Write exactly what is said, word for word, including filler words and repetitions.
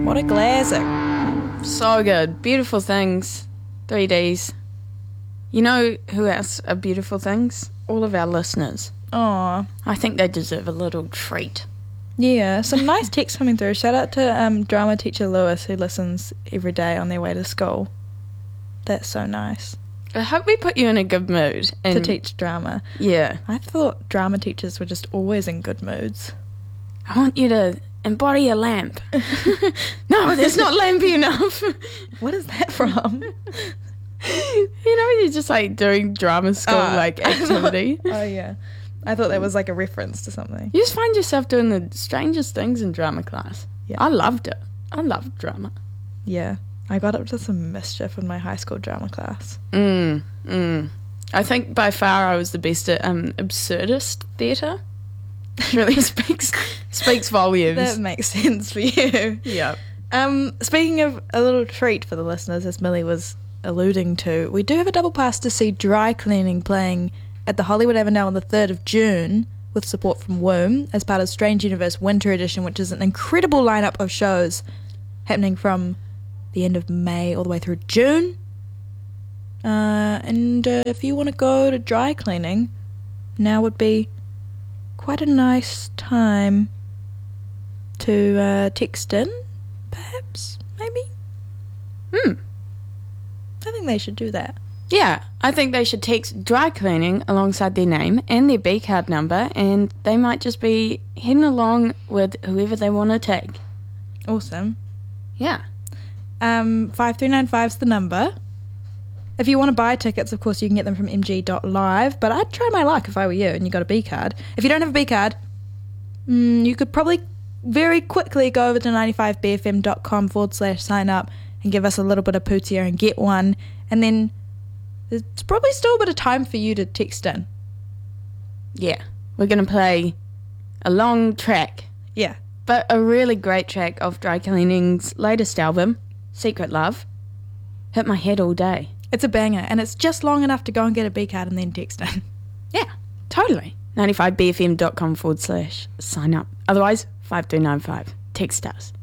What a classic. So good. Beautiful Things. three Ds. You know who else are beautiful things? All of our listeners. Aw. I think they deserve a little treat. Yeah, some nice text coming through. Shout out to um, drama teacher Lewis, who listens every day on their way to school. That's so nice. I hope we put you in a good mood. And To teach drama. Yeah. I thought drama teachers were just always in good moods. I want you to embody a lamp. No, that's not lampy enough. What is that from? You know, you're just like doing drama school Ah. like activity. Oh, yeah. I thought that was like a reference to something. You just find yourself doing the strangest things in drama class. Yeah. I loved it. I loved drama. Yeah. I got up to some mischief in my high school drama class. Mm, mm. I think by far I was the best at um, absurdist theatre. Really speaks speaks volumes. That makes sense for you. Yeah. Um, speaking of a little treat for the listeners, as Millie was alluding to, we do have a double pass to see Dry Cleaning playing at the Hollywood Avondale on the third of June with support from Womb as part of Strange Universe Winter Edition, which is an incredible lineup of shows happening from the end of May all the way through June. Uh, and uh, if you want to go to Dry Cleaning, now would be quite a nice time to uh, text in, perhaps, maybe. Hmm. I think they should do that. Yeah, I think they should text Dry Cleaning alongside their name and their B card number, and they might just be heading along with whoever they want to take. Awesome. Yeah. Um, five three nine five is the number. If you want to buy tickets, of course, you can get them from m g dot live, but I'd try my luck if I were you and you got a B card. If you don't have a B card, mm, you could probably very quickly go over to ninety-five b f m dot com forward slash sign up and give us a little bit of pootier and get one, and then there's probably still a bit of time for you to text in. Yeah. We're going to play a long track, Yeah. but a really great track of Dry Cleaning's latest album, Secret Love. Hit my head all day. It's a banger, and it's just long enough to go and get a B card and then text in. Yeah, totally. ninety-five b f m dot com forward slash sign up. Otherwise, five three nine five. Text us.